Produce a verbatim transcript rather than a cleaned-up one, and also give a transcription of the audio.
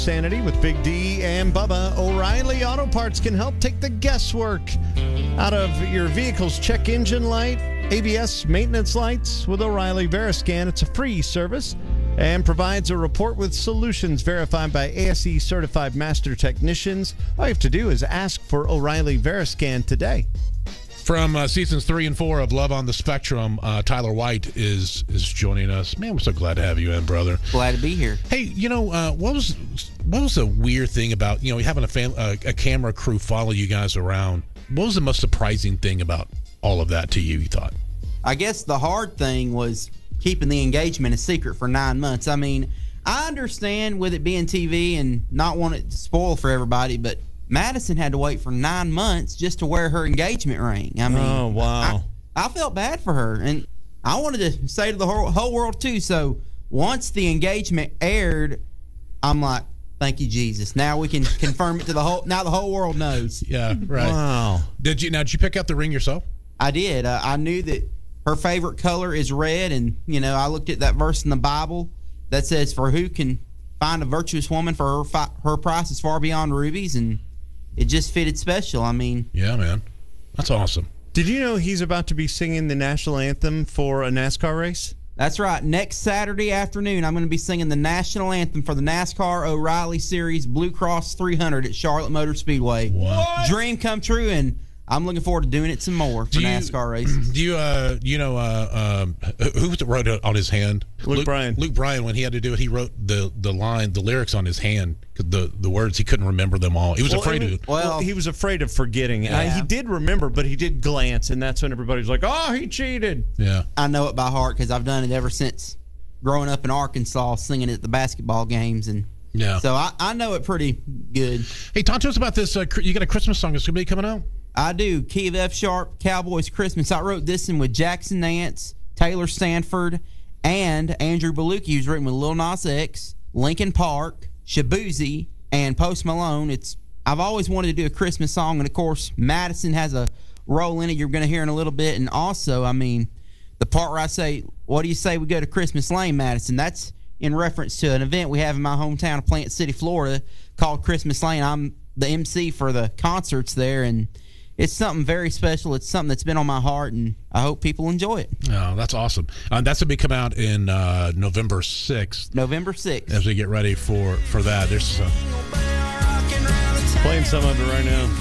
Sanity with Big D and Bubba. O'Reilly Auto Parts can help take the guesswork out of your vehicle's check engine light, A B S maintenance lights with O'Reilly Veriscan. It's a free service and provides a report with solutions verified by A S E certified master technicians. All you have to do is ask for O'Reilly Veriscan today. From uh, seasons three and four of Love on the Spectrum, uh, Tyler White is is joining us. Man, we're so glad to have you in, brother. Glad to be here. Hey, you know, uh, what was what was the weird thing about, you know, having a, fam- uh, a camera crew follow you guys around? What was the most surprising thing about all of that to you, you thought? I guess the hard thing was keeping the engagement a secret for nine months. I mean, I understand with it being T V and not want it to spoil for everybody, but Madison had to wait for nine months just to wear her engagement ring. I mean, oh, wow. I, I felt bad for her, and I wanted to say to the whole, whole world, too. So once the engagement aired, I'm like, thank you, Jesus. Now we can confirm it to the whole, now the whole world knows. Yeah, right. Wow. Did you, now, did you pick out the ring yourself? I did. Uh, I knew that her favorite color is red, and, you know, I looked at that verse in the Bible that says, for who can find a virtuous woman, for her, fi- her price is far beyond rubies, and it just fitted special. I mean, yeah, man, that's awesome. Did you know he's about to be singing the national anthem for a NASCAR race? That's right. Next Saturday afternoon, I'm going to be singing the national anthem for the NASCAR O'Reilly Series Blue Cross three hundred at Charlotte Motor Speedway. What? Dream come true, and I'm looking forward to doing it some more for do you, NASCAR races. Do you, uh, you know, uh, um, who wrote it on his hand? Luke, Luke Bryan. Luke Bryan, when he had to do it, he wrote the, the line, the lyrics on his hand, the the words, he couldn't remember them all. He was well, afraid was, of it. Well, he was afraid of forgetting. Yeah. Uh, he did remember, but he did glance, and that's when everybody was like, oh, he cheated. Yeah. I know it by heart because I've done it ever since growing up in Arkansas, singing it at the basketball games, and yeah. so I, I know it pretty good. Hey, talk to us about this. Uh, you got a Christmas song that's going to be coming out? I do. Key of F Sharp, Cowboys Christmas. I wrote this in with Jackson Nance, Taylor Stanford, and Andrew Belucci, who's written with Lil Nas X, Linkin Park, Shabuzi, and Post Malone. It's I've always wanted to do a Christmas song, and of course, Madison has a role in it. You're going to hear in a little bit, and also, I mean, the part where I say, "What do you say we go to Christmas Lane, Madison?" That's in reference to an event we have in my hometown of Plant City, Florida, called Christmas Lane. I'm the M C for the concerts there, and it's something very special. It's something that's been on my heart, and I hope people enjoy it. Oh, that's awesome. Uh, that's going to be come out in uh, November sixth. November sixth. As we get ready for, for that. There's uh... Playing some of it right now.